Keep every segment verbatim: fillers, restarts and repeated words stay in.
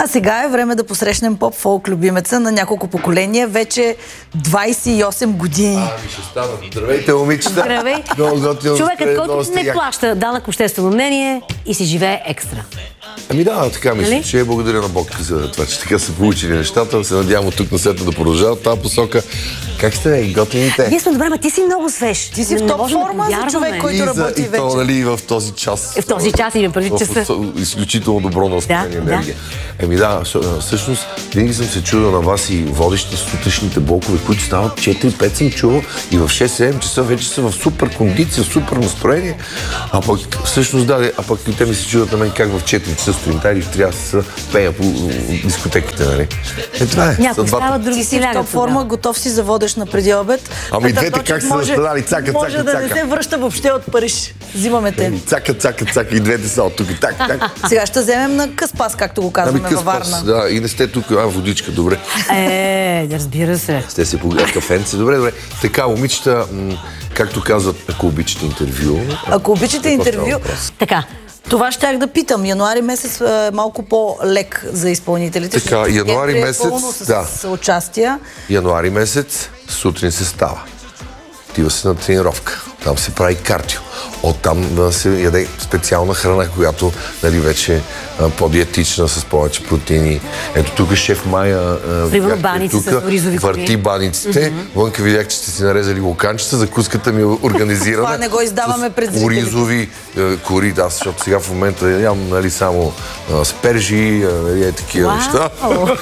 сега е време да посрещнем поп-фолк любимеца на няколко поколения. Вече двайсет и осем години. А, ми ще става. Здравейте, момичета! Здравей! Човекът, който не плаща данък обществено мнение и си живее екстра. Ами да, така мисля, нали? че благодаря на Бог за това, че така са получили нещата. Се надявам от тук на след да продължават тази посока. Как сте, бе, готините? Ние сме добре, ма ти си много свеж. Ти си в топ форма за човек, който работи вече. И то, нали, в този час. В този час и преди часа. Изключително добро настроение, да, енергия. Да. Еми да, всъщност, винаги съм се чудил на вас и водещите сутрешните блокове, които стават четири-пет съм чувал и в шест-седем часа вече са в супер кондиция, супер настроение. А пък всъщност да, а пък и те ми се чудят на мен как в четири часа сутринта или в три часа пея по дискотеките, нали? Е, това е. Някой става, други си лягат. В топ форма, готов си за водещ на преди обед. Ами двете как са настанали, цака, цака, може да не се връща въобще от Париж. Взимаме те. Цака, цака, цака и двете са от тук. Так, так. Сега ще вземем на къс пас, както го казваме ами, във Варна. Да, и не сте тук, а водичка, добре. Е, да разбира се. Сте се погледат кафенце, добре, добре. Така, момичета, както казват, ако обичате интервю. Ако обичате интервю. Така. Това щях да питам. Януари месец е малко по-лек за изпълнителите. Така, януари месец, да. С участия. Януари месец, сутрин се става. Отива се на тренировка. Там се прави кардио. Оттам да се яде специална храна, която, нали, вече е по-диетична, с повече протеини. Ето тук шеф Майя примерно баници тук, с ризови върти кори. баниците. Mm-hmm. Вънка видях, че сте си нарезали луканчета, закуската ми е организирана. Това не го издаваме пред зрителите. Ризови е, кори, да, защото сега в момента ям, нали, само спержи, нали, е такива неща.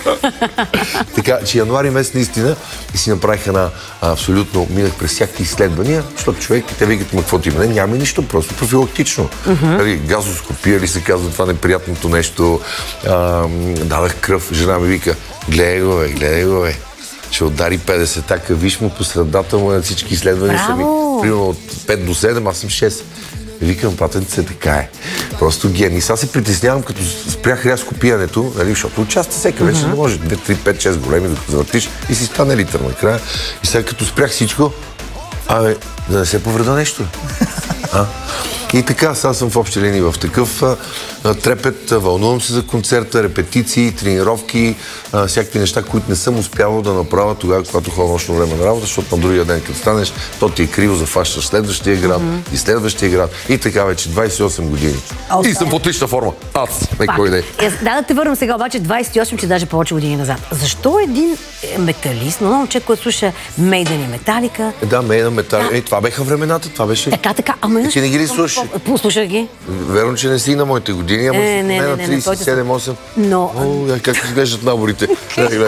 Така, че януари месец наистина и си направих една абсолютно, минах през всякакви изследвания, защото човек, те викат, ма какво ти има? Не, няма нищо, просто профилактично. Mm-hmm. Нали, газоскопия ли се казва това неприятното нещо. А, дадах кръв, жена ми вика, гледай го, бе, гледай го, бе. Ще удари петдесет, така, виж му по средата му на всички изследвания са ми. Примерно от пет до седем, аз съм шест. Викам, патенце, така е. Просто гений. Сега се притеснявам, като спрях рязко пиянето, нали, защото участва всека вече не може. две, три, пет, шест големи, докато завъртиш и си стане литър накрая. И сега като спрях всичко, абе, да не се повреда нещо. А? И така, сега съм в общи линии в такъв а, трепет, вълнувам се за концерта, репетиции, тренировки, а, всякакви неща, които не съм успявал да направя тогава, когато ходя нощно време на работа, защото на другия ден, като станеш, то ти е криво, зафащаш следващия град mm-hmm. и следващия град. И така вече двайсет и осем години. А, и съм в отлична форма. Аз, не кой да е. Да, да те върнем сега обаче двайсет и осем, че даже повече години назад. Защо един металист, но момче, който слуша Мейдън и Металика? Да, Мейдън, Металика. Да. Е, това беха времената, това беше. Така, така. Ама ти не ги ли слушаш? Послушах ги. Верно, че не си на моите години, ама не, не, на не, трийсет и седем осем. Но... О, как изглеждат наборите. Може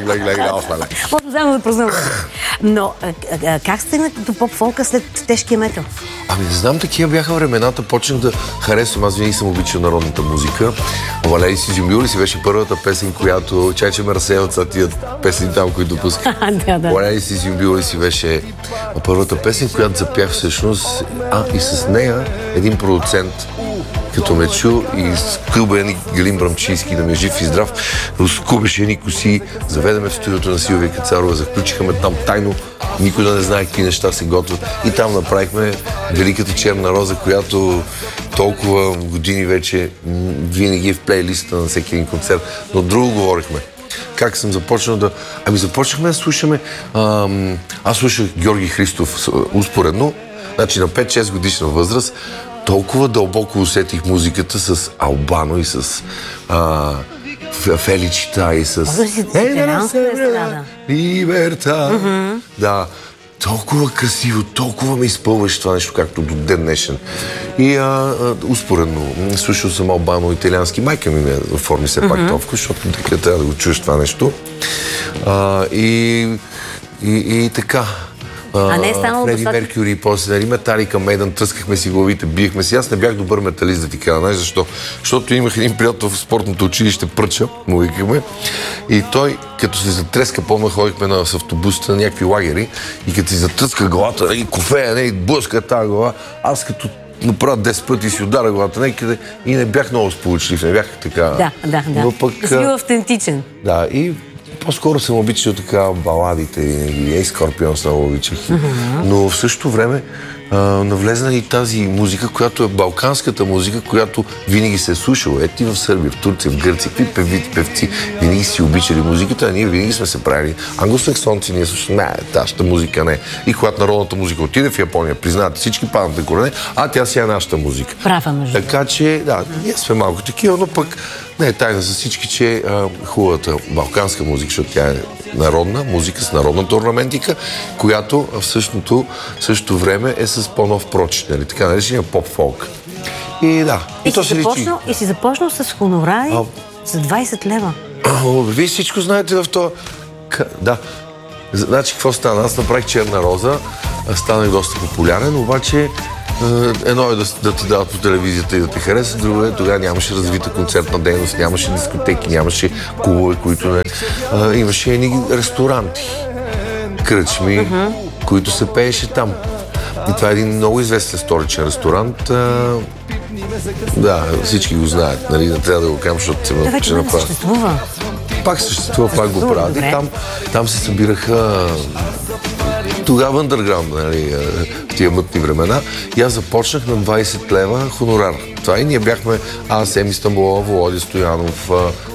да прознам. Но как стигнете до поп-фолка след тежкия метал? Ами не знам, такива бяха времената. Почнах да харесвам. Аз винаги съм обичал народната музика. Валери си Зюмбюли си беше първата песен, която чай, че ме разсеят са тия песни там, които допусках. Валери си Зюмбюли си беше първата песен, която запях всъщност. А, и с нея един продуцент, като ме чу и скълба едни Галин Брамчийски да ме е жив и здрав, скубеше едни коси, заведеме в студиото на Силвия Кацарова, заключиха ме там тайно, никой да не знае какви неща се готвят. И там направихме Великата черна роза, която толкова години вече винаги е в плейлиста на всеки един концерт. Но друго говорихме. Как съм започнал да... Ами започнахме да слушаме... Ам... Аз слушах Георги Христов успоредно, значи на пет-шест годишна възраст. Толкова дълбоко усетих музиката с Албано и с а, Феличита и с... Либерта. Да. Толкова красиво, толкова ме изпълваше това нещо, както до ден днешен. И а, а, успоредно слушал съм Албано, италиански. Майка ми ме оформи все пак товка, защото така трябва да го чуеш това нещо. А, и, и, и така... А не е станало Фреди Меркюри и после, нали, Металика, Мейдън, тръскахме си главите, биехме си. Аз не бях добър металист, да ти кажа, знаеш защо? Защото имах един приятел в спортното училище, Пръча, му викахме, и той, като се затреска, помня, ходихме на, с автобусите на някакви лагери, и като си затръска главата, и кофея, не, и блъска тази глава, аз като направя десет пъти си удара главата някъде и не бях много сполучлив, не бях така. Да, да, да. Но пък, си бил автентичен. Да, и по-скоро съм обичал така баладите винаги. Ей, Скорпионс много обичах. Mm-hmm. Но в същото време а, навлезна и тази музика, която е балканската музика, която винаги се е слушала. Ети в Сърбия, в Турция, в Гърция, какви певици, певци винаги си обичали музиката, а ние винаги сме се правили англосаксонци, ние слушаме, не, нашата музика не. И когато народната музика отиде в Япония, признавате всички падната корене, а тя си е нашата музика. Права нужда. Така че, да, ние сме малко такива, но пък не е тайна за всички, че а, хубавата балканска музика, защото тя е народна музика с народната орнаментика, която в същото, същото време е с по-нов прочит, нали? Така наречения поп-фолк. И да, и, и то си се започнал, и си започнал с хонорари а... за двайсет лева. О, вие всичко знаете в това. Да. Значи, какво стана? Аз направих Черна роза, станах доста популярен, обаче едно е да, да ти дават по телевизията и да те хареса, друго е, тогава нямаше развита концертна дейност, нямаше дискотеки, нямаше клубове, които не... А, имаше едни ресторанти, кръчми, uh-huh. които се пееше там. И това е един много известен столичен ресторант. А, да, всички го знаят, нали, не трябва да го кажам, защото се да, ще направя. Съществува. Пак съществува, пак го правят. И там, там се събираха тогава underground, нали, в тия мътни времена. И аз започнах на двайсет лева хонорар. Това и ние бяхме аз, Еми Стамболова, Володя Стоянов,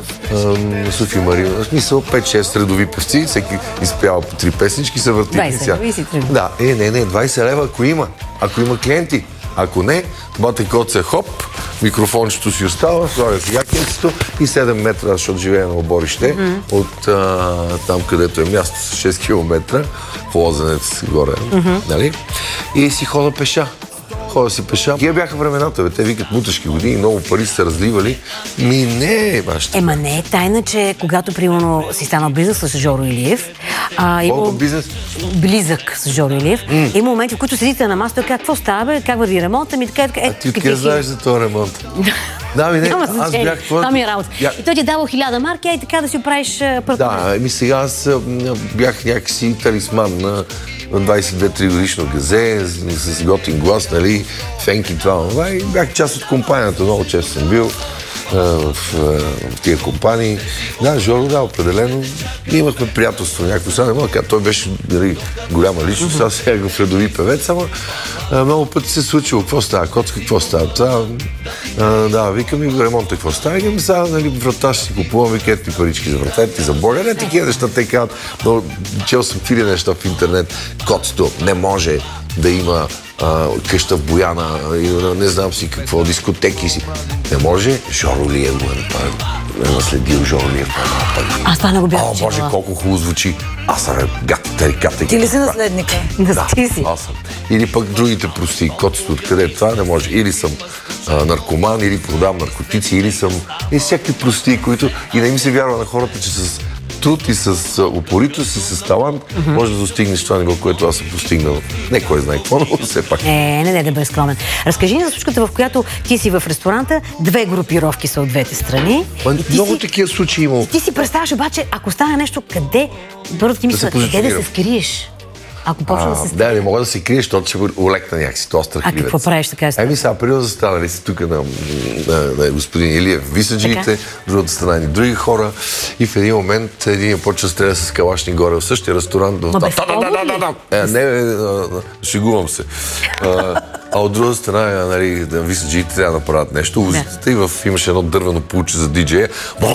София Марина. В смисъл пет-шест редови певци, всеки изпява по три песнички, се върти. двайсет лева и си тръгва. Да, е, не, не, двайсет лева, ако има. Ако има клиенти. Ако не, бате коце, хоп, микрофончето си остава, слагя си якенцето и седем метра, защото живея на оборище, mm-hmm. от а, там, където е място с шест километра, в Лозенец горе, mm-hmm. нали? И си хода пеша. Хода си пеша. Тия бяха времената, бе. Те викат муташки години, много пари са разливали. Ми не, баща. Ема не е тайна, че когато примерно си станал близък с Жоро Илиев, а, има... бизнес? Близък с Жоро Илиев. Mm. Има моменти, в които седите на масата, какво става, бе, как върви ремонта ми, така е, така. А ти откъде знаеш за този ремонт? Да, ми не, аз бях твой... Това ми е работа. Я... И той ти е давал хиляда марки, и така да си оправиш първо. Да, ами сега аз бях някакси талисман на двайсет и две-три годишно газе, с, с готин глас, нали, фенки, това, това. И бях част от компанията, много често съм бил а, в, а, в тия компании. Да, Жоро, да, определено. Ние имахме приятелство някакво. Сега не мога да кажа, той беше, нали, голяма личност, аз сега в редови певец, ама а, много пъти се случило. Какво става, Коцка, какво става? Това, а, да, викам и ремонта, какво става? Викам, сега, нали, врата ще си купувам, викет ми парички за врата, ти за боля. Не, такива неща, те казват, но чел съм фили неща в интернет. Коцто не може да има а, къща в Бояна, не знам си какво, дискотеки си. Не може, Жоро Илиев го е направил. Е наследил Жоро Илиев. Аз това не го бях О, Боже, колко хубаво звучи. Аз съм гад, тариката. Ти ли си наследника? Да, ти си. Аз съм. Или пък другите прости, котството, откъде е това, не може. Или съм а, наркоман, или продавам наркотици, или съм... И всякакви прости, които... И не ми се вярва на хората, че с труд и с упоритост и с талант mm-hmm. може да достигнеш това ниво, което аз съм постигнал. Не кой знае какво, но все пак. Не, не, не, да бъде скромен. Разкажи ни за случката, в която ти си в ресторанта, две групировки са от двете страни. Много си, такива случаи имал. Ти си представяш обаче, ако стане нещо, къде? Първо ти мисля, къде да се скриеш? Ако почва да се Да, не мога да се криеш, защото ще олекна някакси, то страхливец. А какво правиш така? Еми сега, преди да станали си тук на, на, на господин Илиев, висаджиите, другата страна и други хора. И в един момент един почва да стреля с калашни горе в същия ресторант. Ма без повод ли? Не, шегувам се. А, а от друга страна, нали, висаджиите трябва да направят нещо. Узитите и в, имаше едно дървено пулче за диджея.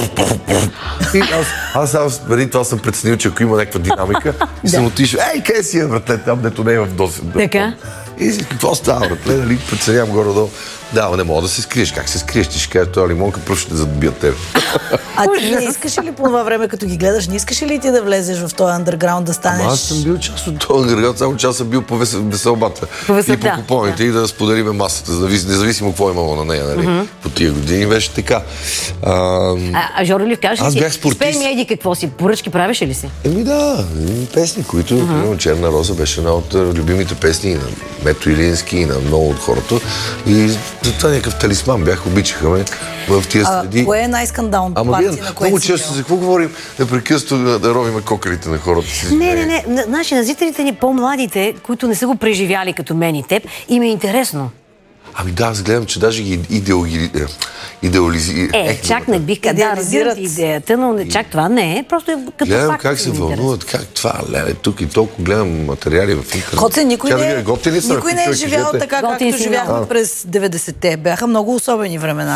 И аз, аз, аз преди това съм преценил, че ако има някаква динамика, и съм отишъл, ей, къде си е, братле, там, дето не е в доси. Така? И какво става, братле, нали, преценявам горе-долу. Да, не мога да се скриеш. Как се скриеш? Ти ще кажеш, това лимонка пръв ще задобият тебе. А ти не искаш ли по това време, като ги гледаш, не искаш ли ти да влезеш в този андерграунд, да станеш? Ама аз съм бил част от този андерграунд, само че аз съм бил по веселбата. По и по купоните, да. И да споделиме масата, независимо какво имало на нея, нали? Mm-hmm. По тия години беше така. А, а, а Жоро Илиев, кажеш аз ли бях си, спортист. спей ми еди какво си, поръчки правеше ли си? Еми да, песни, които, mm-hmm. примерно, Черна роза беше една от любимите песни на Мето Илински и на много от хората. И затова някакъв талисман бях, обичаха ме в тия следи. А, кое е най-скандалното парти, на което много често за какво говорим? Непрекъснато да ровиме кокалите на хората си. Не, не, не. Наши на зрителите ни, по-младите, които не са го преживяли като мен и теб, им е интересно. Ами да, аз гледам, че даже ги идеологи... идеализират. Е, чак не бих казал, да, разбират идеята, но не, чак това не е, просто е като гледам факт. Как се вълнуват, как това, леле, тук и толкова гледам материали в интернет. Коце, никой Тя, не, да, готини са, никой не е живял кажете. така, Готин както живяхме да. през деветдесетте. Бяха много особени времена.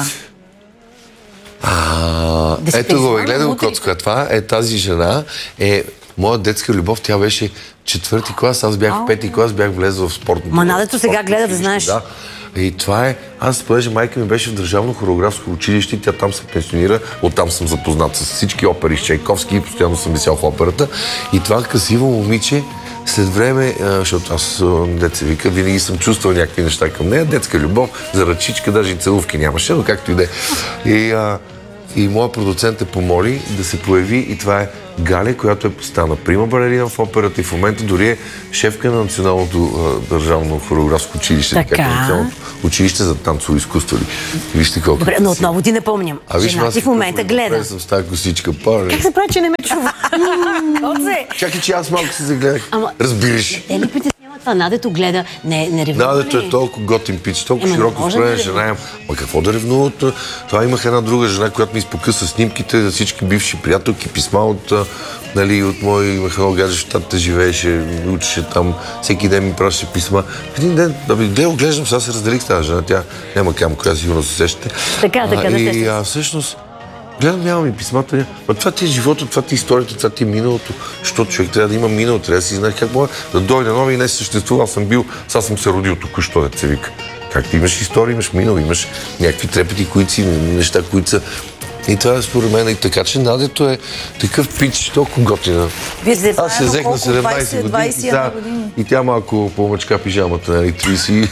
А, ето го, гледам Коцка. Това е тази жена, е моя детска любов. Тя беше четвърти клас, аз бях в пети клас, бях влезъл в спортното. Ма надето сега гледа, да знаеш. Да. И това е, аз, понеже майка ми беше в Държавно хореографско училище, тя там се пенсионира, оттам съм запознат с всички опери с Чайковски и постоянно съм висял в операта. И това красиво момиче, след време, защото аз, деца вика, винаги съм чувствал някакви неща към нея, детска любов, за ръчичка, даже и целувки нямаше, но както и да е. И, а, и моя продуцент е помоли да се появи и това е Галя, която е стана прима балерина в операта и в момента дори е шефка на Националното а, държавно хореографско училище. Така. Националното училище за танцово изкуство. Вижте колко. Добре, но отново ти напомням. А виж, жена ти в момента гледа. Аз съм с тази косичка. Пара. Как се прави, че не ме чува? Коце! Чакай, че аз малко се загледах. Ама... Разбираш. Те ли притеснява това? Надето гледа, не, не ревнува ли? Надето е толкова готин пич, толкова Ема, широко може строена да жена. Ма какво да ревнуват? Това имах една друга жена, която ми изпокъса снимките за всички бивши приятелки, писма от, нали, от мой Михаил Гаджев, в Щатите живееше, учеше там, всеки ден ми пращаше писма. Един ден, да би гледал, глеждам, сега се разделих с тази жена, тя няма кам, коя сигурно се сещате. Така, така, да И а, всъщност, гледам, нямам и писмата. Ма това ти е живота, това ти е историята, това ти е миналото. Защото човек трябва да има минало, трябва да си знае как може да дойде нови и не съществува. Аз съм бил, сега съм се родил току-що, да се вика. Как ти имаш история, имаш минало, имаш някакви трепети, които си, неща, които са. И това е според мен и така, че Надето е такъв пич, толкова готина. Аз се взех на седемнайсет години и, тя, и тя малко по-мъчка пижамата, нали, трийсет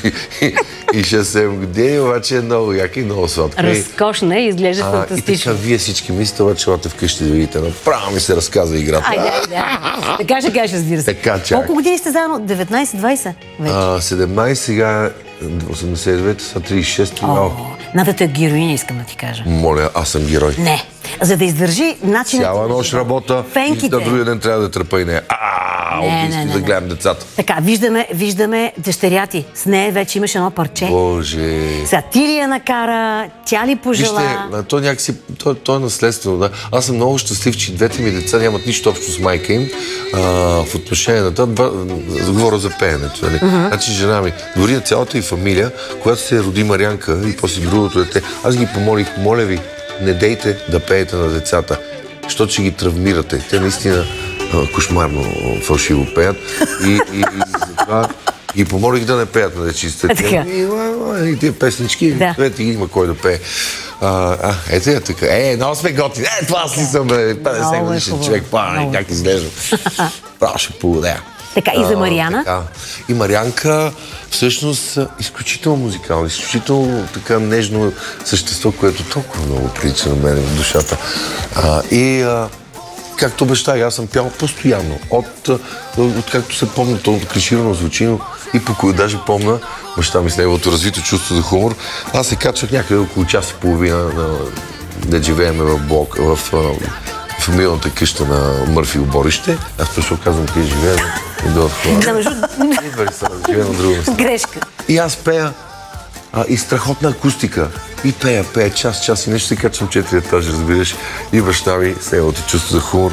и шест-седем години, обаче е много яка и много сладка. Разкошна и изглежда фантастично. И така, вие всички мислите, обаче лате вкъщи да видите. Направо ми се разказва играта. Айде, да. Така ще кажеш, разбира се. Така, чак. Колко години сте заедно? деветнайсет-двайсет вече? седемнайсет, сега осемдесет и девета, са трийсет и шест. Надето е героиня, искам да ти кажа. Моля, аз съм герой. Не. За да издържи начинът... Цяла нощ работа фенките. И на другия ден трябва да търпа и нея. Ааа, убийство да гледам децата. Така, виждаме, виждаме дъщеря ти. С нея вече имаш едно парче. Боже. Сега ти ли я накара, тя ли пожела? Вижте, то някакси, то, то е наследствено, да. Аз съм много щастлив, че двете ми деца нямат нищо общо с майка им. А, в отношение на това, говоря за пеенето. Нали? Uh-huh. Значи жена ми, дори цялата и фамилия, когато се роди Марианка и после другото дете, аз ги помолих, моля ви, не дейте да пеете на децата, защото ще ги травмирате. Те наистина а, кошмарно фалшиво пеят и, и, и затова ги помолих да не пеят на дечиците. И, и тия песнички, да. Ето има кой да пее. А, а, ето е така. Е, много сме готини. Е, това си съм, петдесет годишен човек, па, как изглеждам. Право ще поводея. Така, и за Мариана? А, и Марианка, всъщност, изключително музикална, изключително така нежно същество, което толкова много прилича на мен в душата. А, и а, както обещах, аз съм пял постоянно. От, от както се помня, то клиширано звучи, но и по даже помня баща ми с неговото развито чувство за хумор. Аз се качвах някъде около час и половина на, да живеем в блок, в фамилната къща на Мърфи оборище. Аз просто казвам, къде живеем и до това. Идва ли са, живеем на друго место. Грешка. И аз пея а, и страхотна акустика. И пея, пея час, час и нещо се качвам четири етажи, разбираш. И баща ми с неговото чувство за хумор.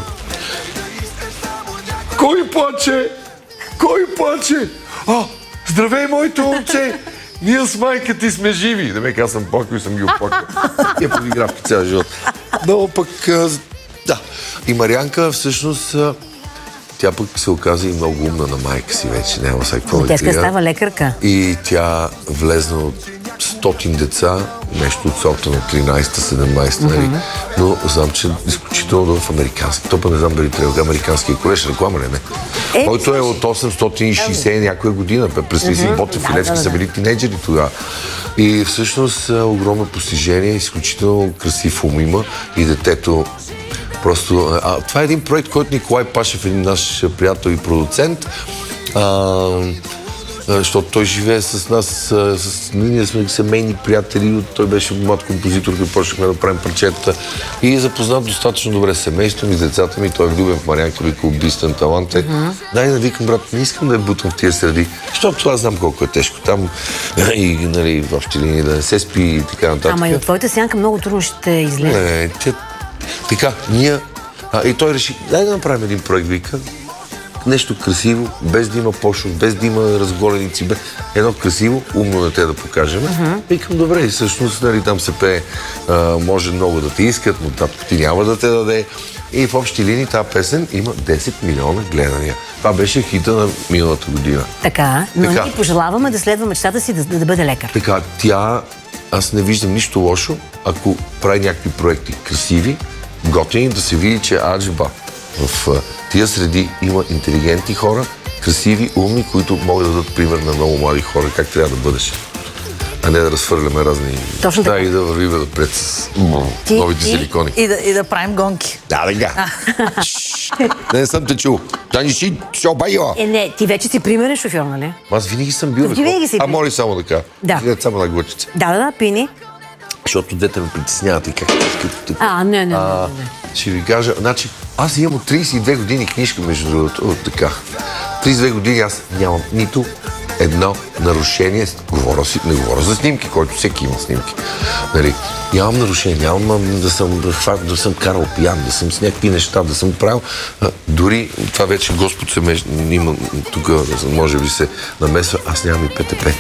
Кой плаче? Кой плаче? А, здравей, моето момче! Ние с майка ти сме живи. Да ме аз съм плакал и съм ги оплакал. И е подигравки цял живот. Но пък, да. И Марианка всъщност, тя пък се оказа и много умна на майка си вече. Няма сега какво да крия. Тя става лекарка. И тя влезна от стотин деца, нещо от сорта на тринайсета, седемнайсета, нали? Mm-hmm. Но знам, че изключително в американски. Топа не знам дали трябва американския колеж, реклама ли не? Е, който е от осемстотин и шейсета някоя година. Представи си, Ботев и Левски са били тинейджери тогава. И всъщност огромно постижение, изключително красив ум има и детето просто... А, това е един проект, който Николай Пашев, един наш приятел и продуцент, а, защото той живее с нас, с, ние сме семейни приятели, той беше млад композитор, който почнахме да правим парчетата и е запознат достатъчно добре с семейството ми, с децата ми, той е влюбен в Марианка, вика убийствен талант е. Uh-huh. Дай да викам, брат, не искам да я бутам в тия среди, защото аз знам колко е тежко там и нали, в общи линии да не се спи и така нататък. Ама и от твоята сянка много трудно ще излезе. Не, тя... Така, ние... А, и той реши, дай да направим един проект, вика, нещо красиво, без да има пошов, без да има разголеници, без... едно красиво, умно дете да покажем. Uh-huh. Викам, добре, и всъщност, нали, там се пее, а, може много да те искат, но татко ти няма да те даде. И в общи линии тази песен има десет милиона гледания. Това беше хита на миналата година. Така, но така. Ние пожелаваме да следва мечтата си да, да, да бъде лекар. Така, тя, аз не виждам нищо лошо, ако прави някакви проекти красиви, готини, да се види, че аджба в тия среди има интелигентни хора, красиви, умни, които могат да дадат пример на много млади хора, как трябва да бъдеш. А не да разхвърляме разни... Точно така. Да, и да вървим напред с ти, новите ти, силикони. И да, и да правим гонки. Да, да, да. Не съм те чул. Да не си шобайла. Е, не, ти вече си примерен шофьор, нали? Аз винаги съм бил. Ти винаги си А моли само да кажа. Да. Само на глъчица. Да, да, да, пини. Защото дете ме притесняват и как искат. А, не, не, не, а, не. Ще ви кажа, значи, аз имам от трийсет и две години книжка, между другото, от така. трийсет и две години аз нямам нито едно нарушение. Говоря си, не говоря за снимки, който всеки има снимки. Нали, нямам нарушение, нямам да съм, да, да съм карал пиян, да съм с някакви неща, да съм правил. А, дори това вече Господ се меж... има тук, може би се намесва, аз нямам и ПТП.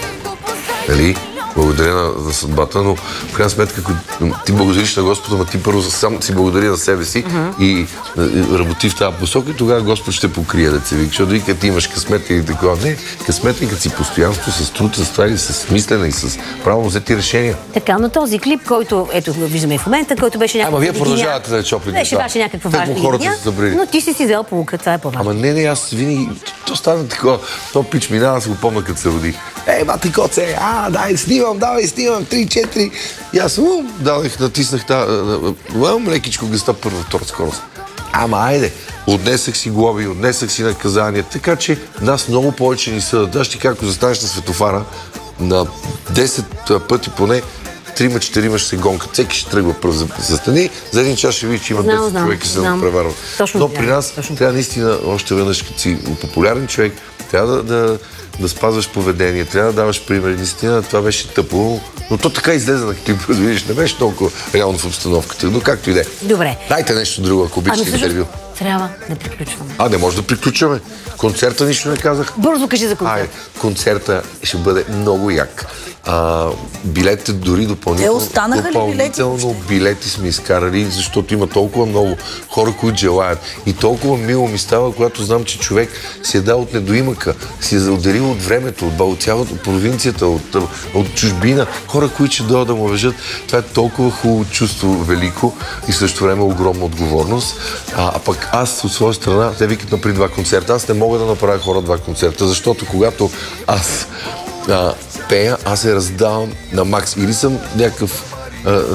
Нали? Благодаря на, на съдбата, но в крайна сметка, ако ти благодариш на Господа, но ти първо сам си благодари на себе си uh-huh. и, и работи в тази посока и тогава Господ ще покрие да се вика. Защото вика, ти имаш късмет и такова. Не, късмет и като си постоянство, с труд, с това и с мислене и с правилно взети решения. Така, но този клип, който, ето, виждаме в момента, който беше някаква... Ама вие продължавате да чоплите. Беше беше някаква важна линия, но ти си си взел полука, това е по-важно. Ама не, не, аз винаги... То стана такова. То пич минава, аз го помня, като се роди. Ей, бати коце, а, дай, снимам, давай, снимам, три-четири. И аз, ум, давах, натиснах тази, лекичко гъста първа, втора скорост. Ама, айде, отнесах си глоби, отнесах си наказания, така че нас много повече ни съдат. Да, ще кажа, ако застанеш на светофара, на десет пъти поне, трима-четирима ще се гонкат. Всеки ще тръгва пръв за застани. За един час ще види, че има десет човека и се преварват. Но при нас точно трябва наистина, още веднъж, като си популярен човек, трябва да, да, да спазваш поведение, трябва да даваш пример. Наистина, това беше тъпо, но то така излезе на клипа, да видиш, не беше толкова реално в обстановката. Но както и да е. Добре. Дайте нещо друго, ако обичате интервю. Трябва да приключваме. А, не може да приключваме. Концерта нищо не казах. Бързо кажи за концерта. Ай, концерта ще бъде много як. А, билетите дори допълнително. Те останаха ли допълнително билети сме изкарали, защото има толкова много хора, които желаят. И толкова мило ми става, когато знам, че човек си е дал от недоимъка, си е отделил от времето, от, от цялата провинцията, от, от чужбина. Хора, които ще дойдат да му вежат. Това е толкова хубаво чувство, велико и също време огромна отговорност. А, а пък аз от своя страна, те викат напред два концерта. Аз не мога да направя хора два концерта, защото когато аз а, пея, аз се раздавам на макс. Или съм някакъв а, а,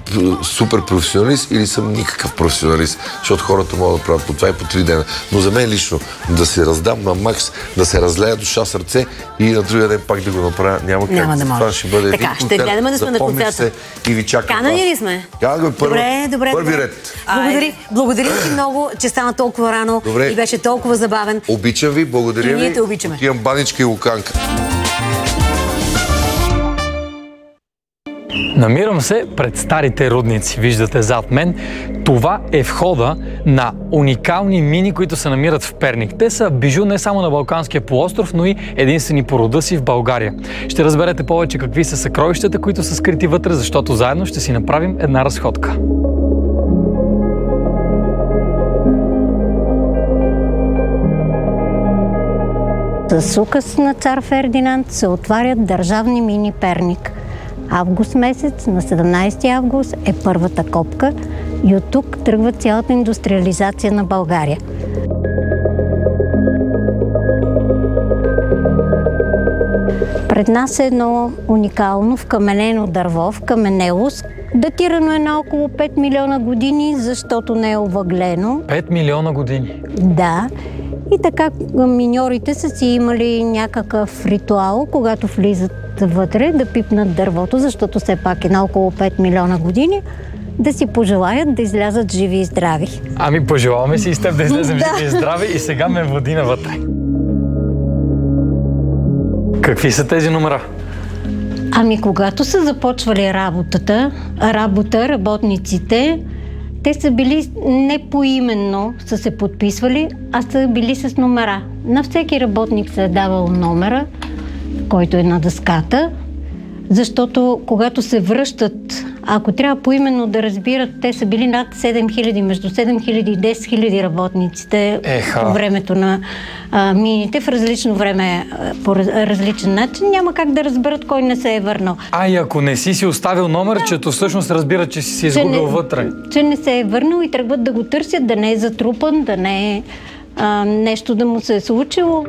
супер професионалист, или съм никакъв професионалист, защото хората могат да правят по два и по три дена. Но за мен лично да се раздам на макс, да се разлея душа, сърце и на другия ден пак да го направя, няма как. Няма да това ще бъде така, един ще гледаме да сме на концерта. И ви чакам. Канани ли сме? Канани първи, добре, добре, първи добре. ред. Благодари, благодарим ти много, че стана толкова рано добре. И беше толкова забавен. Обичам ви, благодаря и ви. ние те обичаме. Отивам баничка и луканка. Намирам се пред старите рудници. Виждате зад мен. Това е входа на уникални мини, които се намират в Перник. Те са бижу не само на Балканския полуостров, но и единствени по рода си в България. Ще разберете повече какви са съкровищата, които са скрити вътре, защото заедно ще си направим една разходка. С указ на цар Фердинанд се отварят държавни мини Перник. Август месец, на седемнайсети август е първата копка и от тук тръгва цялата индустриализация на България. Пред нас е едно уникално вкаменено дърво, вкаменелос. Датирано е на около пет милиона години, защото не е овъглено. пет милиона години? Да. И така миньорите са си имали някакъв ритуал, когато влизат вътре, да пипнат дървото, защото все пак е на около пет милиона години, да си пожелаят да излязат живи и здрави. Ами пожелаваме си и с теб да излезем Да. живи и здрави и сега ме води навътре. Какви са тези номера? Ами когато са започвали работата, работа, работниците, те са били не поименно са се подписвали, а са били с номера. На всеки работник се е давал номера, който е на дъската, защото когато се връщат, ако трябва поименно да разбират, те са били над седем хиляди, между седем хиляди и десет хиляди работниците Еха. по времето на а, мините, в различно време, по раз, различен начин, няма как да разберат кой не се е върнал. А и ако не си си оставил номерчето, всъщност разбира, че си се Че изгубил не- вътре. Че не се е върнал и тръгват да го търсят, да не е затрупан, да не е а, нещо да му се е случило.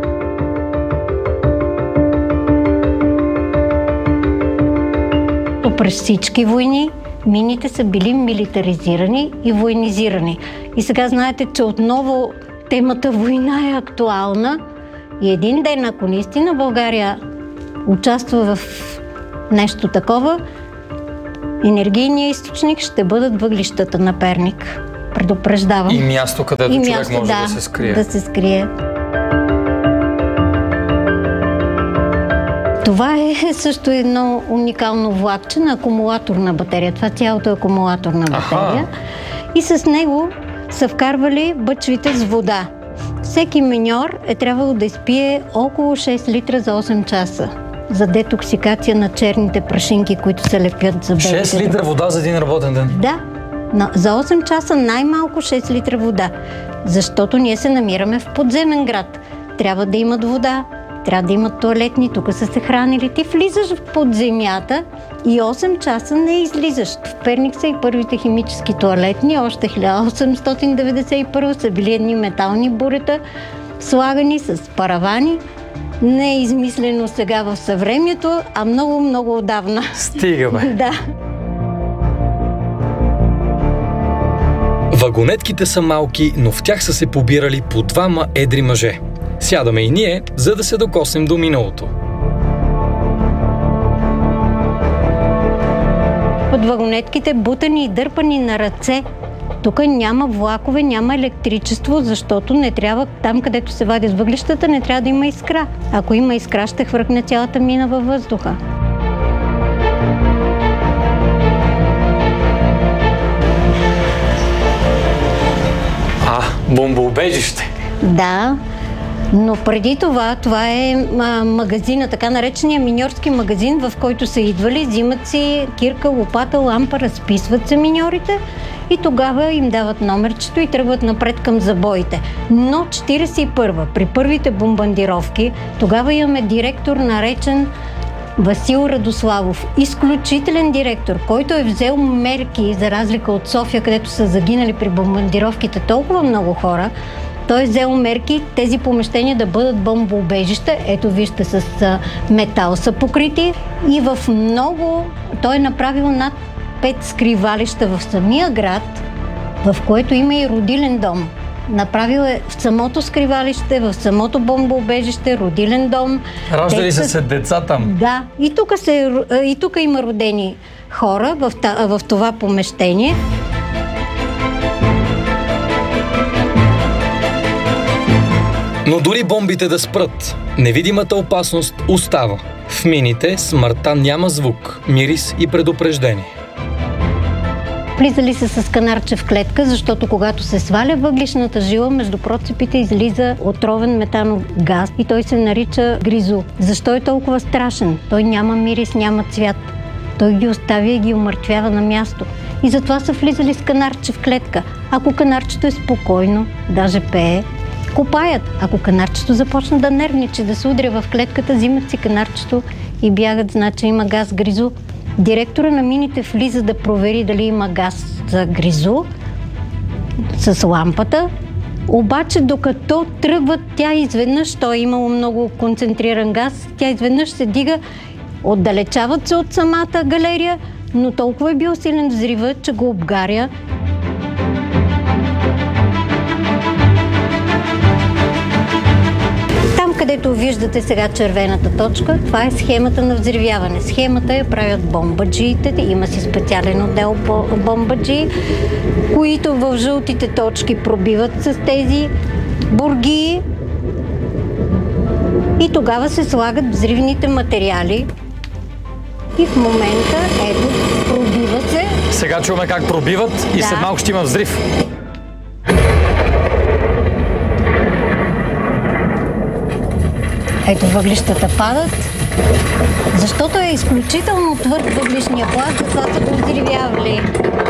През всички войни мините са били милитаризирани и военизирани. И сега знаете, че отново темата война е актуална и един ден, ако наистина България участва в нещо такова, енергийният източник ще бъдат въглищата на Перник. Предупреждавам. И място, където И човек място, може да, да, се скрие. да се скрие. Това е също едно уникално влакче на акумулаторна батерия. Това цялото е акумулаторна батерия. И с него са вкарвали бъчвите с вода. Всеки миньор е трябвало да изпие около шест литра за осем часа за детоксикация на черните прашинки, които се лепят за белите. шест литра вода за един работен ден. Да, на, за осем часа най-малко шест литра вода, защото ние се намираме в подземен град. Трябва да имат вода, трябва да имат тоалетни, тук са се хранили. Ти влизаш в подземята и осем часа не излизаш. В Перник са и първите химически тоалетни, още хиляда осемстотин деветдесет и първа са били едни метални бурета, слагани с паравани. Не е измислено сега в съвремието, а много-много отдавна. Стига, бе. Да. Вагонетките са малки, но в тях са се побирали по двама едри мъже. Сядаме и ние, за да се докоснем до миналото. Под вагонетките бутани и дърпани на ръце. Тук няма влакове, няма електричество, защото не трябва, там където се вадят въглищата, не трябва да има искра. Ако има искра, ще хвъркне цялата мина във въздуха. А, бомбоубежище. Да, но преди това, това е а, магазина, така наречения миньорски магазин, в който са идвали, взимат си кирка, лопата, лампа, разписват се миньорите и тогава им дават номерчето и тръгват напред към забоите. Но четиридесет и първа, при първите бомбардировки, тогава имаме директор, наречен Васил Радославов. Изключителен директор, който е взел мерки, за разлика от София, където са загинали при бомбардировките толкова много хора. Той е взел мерки тези помещения да бъдат бомбоубежища. Ето вижте, с метал са покрити. И в много... Той е направил над пет скривалища в самия град, в което има и родилен дом. Направил е в самото скривалище, в самото бомбоубежище, родилен дом. Раждали са се деца там. Да, и тук, се, и тук има родени хора в, в това помещение. Но дори бомбите да спрат, невидимата опасност остава. В мините смъртта няма звук, мирис и предупреждение. Влизали се с канарче в клетка, защото когато се сваля въглишната жила, между процепите излиза отровен метанов газ и той се нарича гризу. Защо е толкова страшен? Той няма мирис, няма цвят. Той ги оставя и ги умъртвява на място. И затова са влизали с канарче в клетка. Ако канарчето е спокойно, даже пее, копаят. Ако канарчето започне да нервничи, да се удря в клетката, взимат си канарчето и бягат, значи има газ гризу. Директора на мините влиза да провери дали има газ за гризу с лампата. Обаче, докато тръгват, тя изведнъж, той е имало много концентриран газ, тя изведнъж се дига, отдалечават се от самата галерия, но толкова е бил силен взрива, че го обгаря. където виждате сега червената точка, това е схемата на взривяване. Схемата я правят бомбаджиите, има си специален отдел бомбаджи, които в жълтите точки пробиват с тези бургии и тогава се слагат взривните материали. И в момента, ето, пробива се. Сега чуваме как пробиват и да. След малко ще има взрив. Ето въглищата падат, защото е изключително твърд въглищния пласт, затова са го взривявали.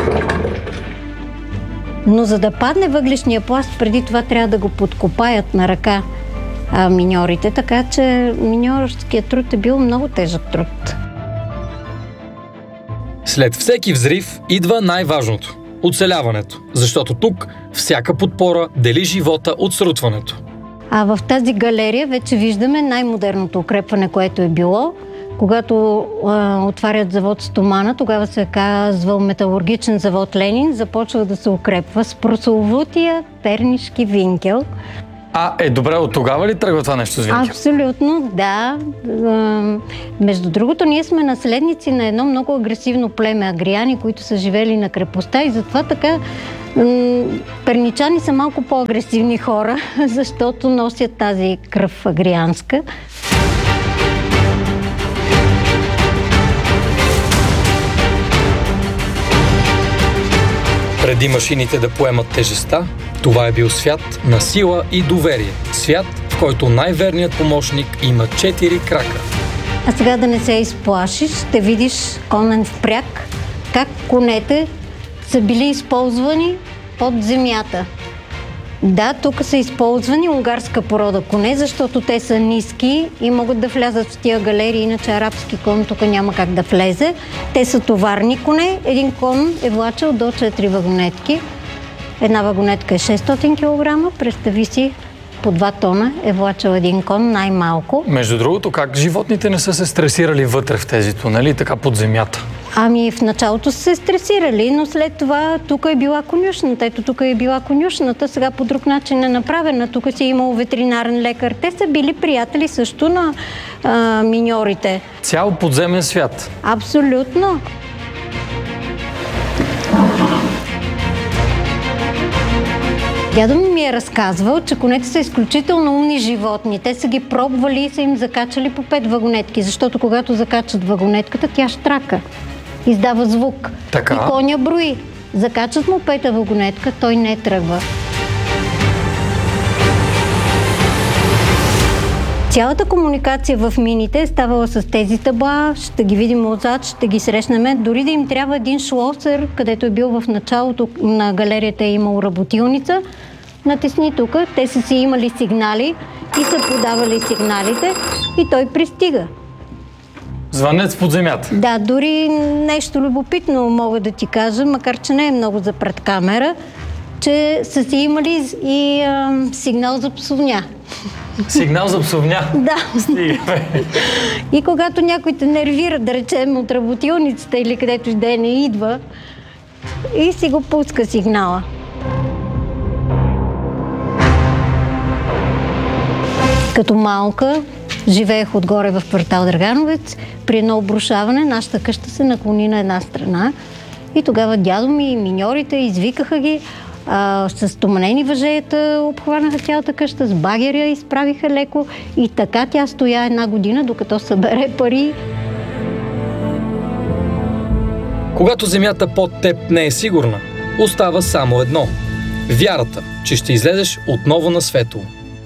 Но за да падне въглищния пласт, преди това трябва да го подкопаят на ръка а, миньорите, така че миньорският труд е бил много тежък труд. След всеки взрив идва най-важното – оцеляването, защото тук всяка подпора дели живота от срутването. А в тази галерия вече виждаме най-модерното укрепване, което е било. Когато а, отварят завод Стомана, тогава се казвал металургичен завод Ленин, започва да се укрепва с прословутия пернишки винкел. А, е, добре, от тогава ли тръгва това нещо с винкел? Абсолютно, да. Между другото, ние сме наследници на едно много агресивно племе агрияни, които са живели на крепостта и затова така перничани са малко по-агресивни хора, защото носят тази кръв агриянска. Преди машините да поемат тежестта, това е бил свят на сила и доверие. Свят, в който най-верният помощник има четири крака. А сега да не се изплашиш, ще видиш конен впряг, как конете са били използвани под земята. Да, тук са използвани унгарска порода коне, защото те са ниски и могат да влязат в тия галерии, иначе арабски кон тук няма как да влезе. Те са товарни коне, един кон е влачал до четири вагонетки. Една вагонетка е шестстотин килограма, представи си, по два тона е влачал един кон най-малко. Между другото, как животните не са се стресирали вътре в тези тунели, така под земята? Ами в началото са се стресирали, но след това тук е била конюшната. Ето тук е била конюшната, сега по друг начин е направена. Тук си е имал ветеринарен лекар. Те са били приятели също на а, миньорите. Цял подземен свят. Абсолютно. Дядо ми ми е разказвал, че конете са изключително умни животни. Те са ги пробвали и са им закачали по пет вагонетки, защото когато закачат вагонетката, тя щрака. Издава звук. Така? И коня брои. Закачат му пета вагонетка, той не тръгва. Цялата комуникация в мините е ставала с тези табла, ще ги видим отзад, ще ги срещнем. Дори да им трябва един шлосер, където е бил в началото на галерията, е имал работилница. Натисни тук, те са си имали сигнали и са подавали сигналите и той пристига. Звънец под земята. Да, дори нещо любопитно мога да ти кажа, макар че не е много за пред камера, че са си имали и а, сигнал за псовня. Сигнал за псовня? Да. Стигаме. И когато някой те нервира, да речем, от работилницата или където и да е не идва, и си го пуска сигнала. Като малка живеех отгоре в квартал Драгановец. При едно обрушаване нашата къща се наклони на една страна и тогава дядо ми и миньорите извикаха ги, а, с туманени въжеята обхванаха цялата къща, с багеря изправиха леко и така тя стоя една година, докато събере пари. Когато земята под теб не е сигурна, остава само едно – вярата, че ще излезеш отново на светло.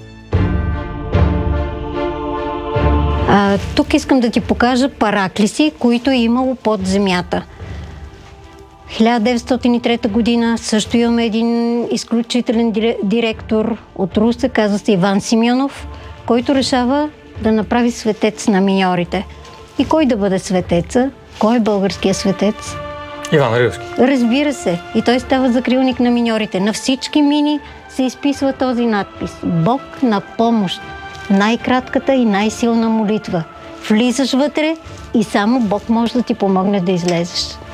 А, тук искам да ти покажа параклиси, които е имало под земята. хиляда деветстотин и трета година също имаме един изключителен директор от Русе, казва се Иван Симеонов, който решава да направи светец на миньорите. И кой да бъде светеца? Кой е българският светец? Иван Рилски. Разбира се. И той става закрилник на миньорите. На всички мини се изписва този надпис. Бог на помощ. Най-кратката и най-силна молитва. Влизаш вътре и само Бог може да ти помогне да излезеш.